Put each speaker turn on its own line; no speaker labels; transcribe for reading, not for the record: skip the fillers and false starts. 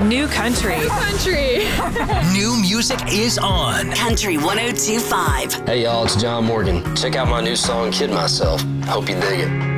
New country.
New music is on.
Country 102.5.
Hey y'all, it's John Morgan. Check out my new song, Kid Myself. Hope you dig it.